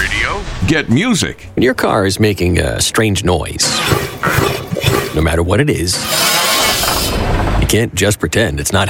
radio, get music. When your car is making a strange noise, no matter what it is, you can't just pretend it's not